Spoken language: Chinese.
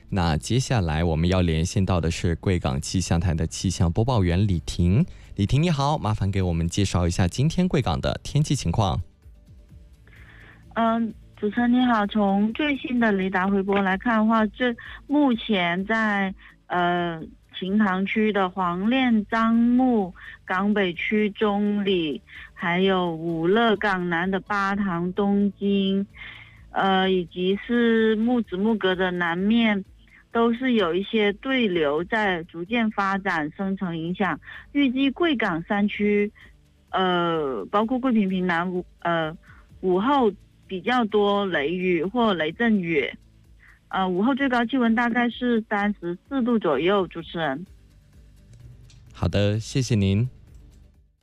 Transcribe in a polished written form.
那接下来我们要连线到的是贵港气象台的气象播报员李婷。李婷你好，麻烦给我们介绍一下今天贵港的天气情况。 主持人你好，从最新的雷达回波来看的话，目前在秦塘区的黄练、樟木、港北区中里，还有武勒港南的巴塘、东京，以及是木子木阁的南面，都是有一些对流在逐渐发展生成影响。预计贵港山区，包括贵平平南午后比较多雷雨或雷阵雨。午后最高气温大概是34度左右。主持人， 好的，谢谢您。